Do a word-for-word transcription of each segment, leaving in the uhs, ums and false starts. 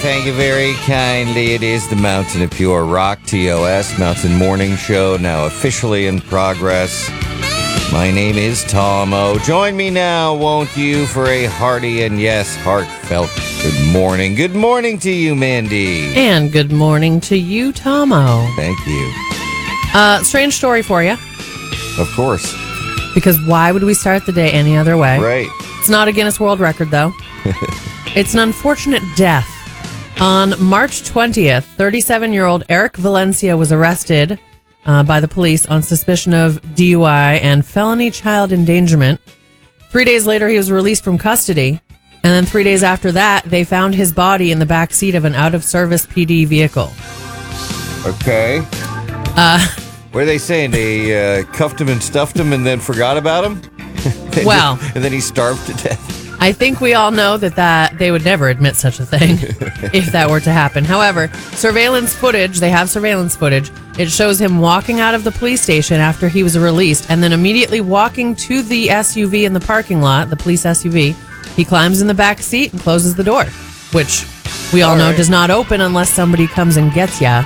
thank you very kindly. It is the Mountain of Pure Rock, T O S, Mountain Morning Show, now officially in progress. My name is Tom O. Join me now, won't you, for a hearty and, yes, heartfelt good morning. Good morning to you, Mandy. And good morning to you, Tomo. Thank you. Uh, strange story for you. Of course. Because why would we start the day any other way? Right. It's not a Guinness World Record, though. It's an unfortunate death. On March twentieth, thirty-seven-year-old Eric Valencia was arrested uh, by the police on suspicion of D U I and felony child endangerment. Three days later, he was released from custody. And then three days after that, they found his body in the back seat of an out-of-service P D vehicle. Okay. Uh, what are they saying? They uh, cuffed him and stuffed him and then forgot about him? and well. Just, and then he starved to death. I think we all know that, that they would never admit such a thing if that were to happen. However, surveillance footage, they have surveillance footage. It shows him walking out of the police station after he was released and then immediately walking to the S U V in the parking lot, the police S U V. He climbs in the back seat and closes the door, which we all, all know right. does not open unless somebody comes and gets ya.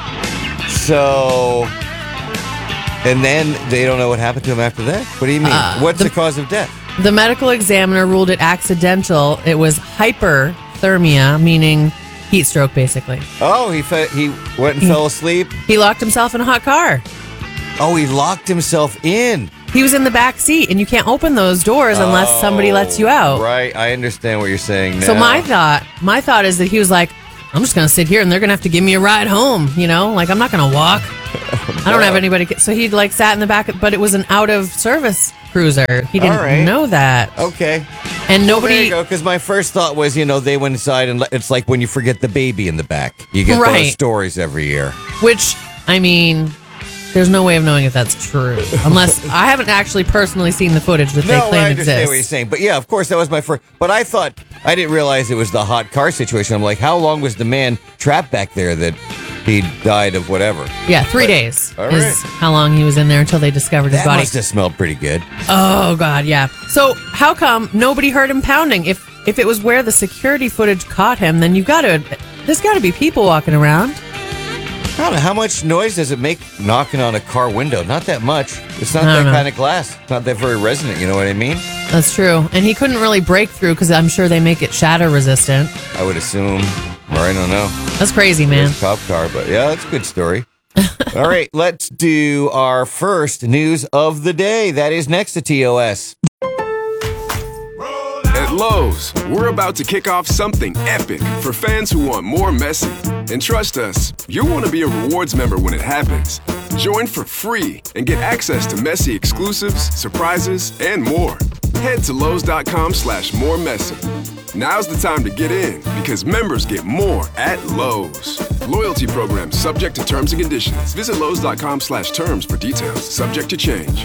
So, and then they don't know what happened to him after that? What do you mean? Uh, What's the, the cause of death? The medical examiner ruled it accidental. It was hyperthermia, meaning heat stroke, basically. Oh, he fe- he went and he, fell asleep? He locked himself in a hot car. Oh, he locked himself in. He was in the back seat, and you can't open those doors unless oh, somebody lets you out. Right, I understand what you're saying now. So my thought, my thought is that he was like, I'm just going to sit here, and they're going to have to give me a ride home, you know? Like, I'm not going to walk. I don't have anybody. So he, like, sat in the back, but it was an out-of-service cruiser. He didn't right. know that. Okay. And nobody... Well, there you go, because my first thought was, you know, they went inside, and it's like when you forget the baby in the back. You get right. those stories every year. Which, I mean... There's no way of knowing if that's true. Unless I haven't actually personally seen the footage that no, they claim I understand exists. what you're saying. But yeah, of course, that was my first. But I thought, I didn't realize it was the hot car situation. I'm like, how long was the man trapped back there that he died of whatever? Yeah, three but, days right. is how long he was in there until they discovered his that body. That must have smelled pretty good. Oh, God, yeah. So how come nobody heard him pounding? If if it was where the security footage caught him, then you've got to, there's got to be people walking around. I don't know. How much noise does it make knocking on a car window? Not that much. It's not that know. kind of glass. It's not that very resonant, you know what I mean? That's true. And he couldn't really break through because I'm sure they make it shatter resistant. I would assume. Or I don't know. That's crazy, man. It's a cop car, but yeah, that's a good story. All right, let's do our first news of the day. That is next to T O S. At Lowe's, we're about to kick off something epic for fans who want more Messi. And trust us, you'll want to be a rewards member when it happens. Join for free and get access to Messi exclusives, surprises, and more. Head to Lowe's.com slash more Messi. Now's the time to get in because members get more at Lowe's. Loyalty program subject to terms and conditions. Visit Lowe's.com slash terms for details. Subject to change.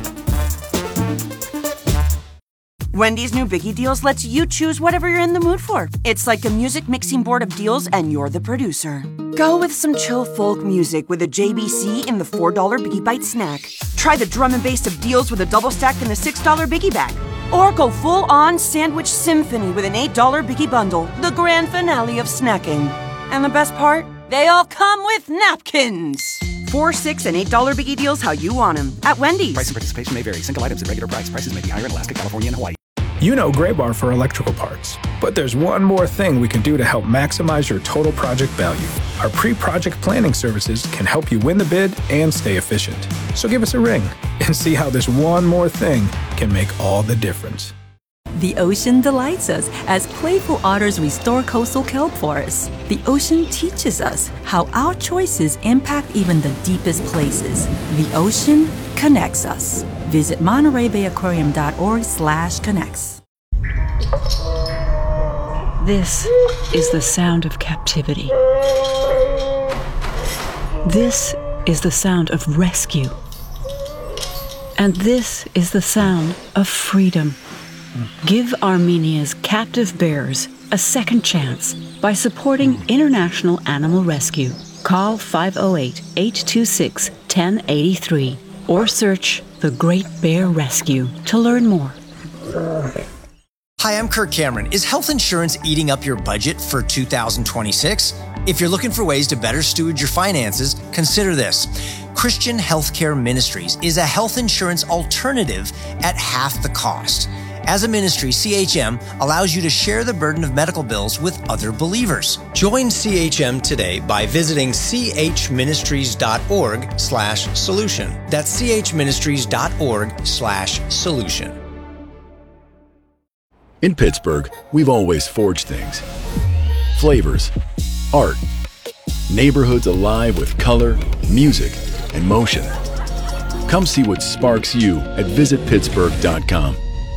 Wendy's new Biggie Deals lets you choose whatever you're in the mood for. It's like a music mixing board of deals, and you're the producer. Go with some chill folk music with a J B C in the four dollar Biggie Bite snack. Try the drum and bass of deals with a double stack in the six dollar Biggie Bag. Or go full-on sandwich symphony with an eight dollar Biggie Bundle, the grand finale of snacking. And the best part? They all come with napkins. Four, six, and eight dollar Biggie Deals how you want them at Wendy's. Price and participation may vary. Single items at regular price. Prices may be higher in Alaska, California, and Hawaii. You know Gray Bar for electrical parts, but there's one more thing we can do to help maximize your total project value. Our pre-project planning services can help you win the bid and stay efficient. So give us a ring and see how this one more thing can make all the difference. The ocean delights us as playful otters restore coastal kelp forests. The ocean teaches us how our choices impact even the deepest places. The ocean connects us. Visit Monterey Bay Aquarium dot org slash connects. This is the sound of captivity. This is the sound of rescue. And this is the sound of freedom. Give Armenia's captive bears a second chance by supporting International Animal Rescue. Call five oh eight, eight two six, one oh eight three or search The Great Bear Rescue to learn more. Hi, I'm Kirk Cameron. Is health insurance eating up your budget for two thousand twenty-six? If you're looking for ways to better steward your finances, consider this. Christian Healthcare Ministries is a health insurance alternative at half the cost. As a ministry, C H M allows you to share the burden of medical bills with other believers. Join C H M today by visiting chministries.org slash solution. That's chministries.org slash solution. In Pittsburgh, we've always forged things. Flavors, art, neighborhoods alive with color, music, and motion. Come see what sparks you at visit pittsburgh dot com.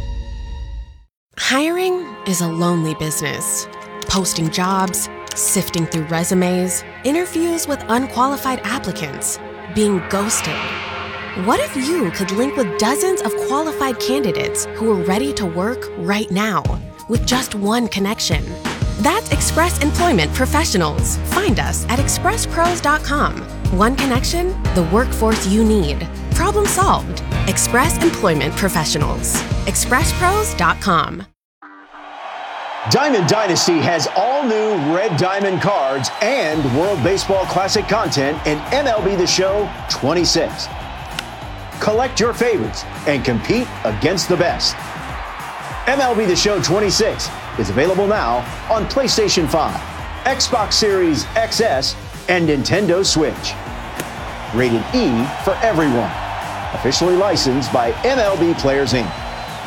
Hiring is a lonely business. Posting jobs, sifting through resumes, interviews with unqualified applicants, being ghosted. What if you could link with dozens of qualified candidates who are ready to work right now with just one connection? That's Express Employment Professionals. Find us at express pros dot com. One connection, the workforce you need. Problem solved. Express Employment Professionals. express pros dot com. Diamond Dynasty has all new Red Diamond cards and World Baseball Classic content in M L B The Show twenty-six. Collect your favorites and compete against the best. M L B The Show twenty-six is available now on PlayStation five, Xbox Series X S, and Nintendo Switch. Rated E for everyone. Officially licensed by M L B Players Incorporated.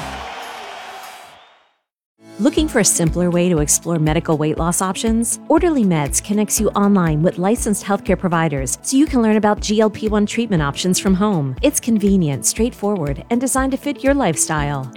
Looking for a simpler way to explore medical weight loss options? Orderly Meds connects you online with licensed healthcare providers so you can learn about G L P one treatment options from home. It's convenient, straightforward, and designed to fit your lifestyle.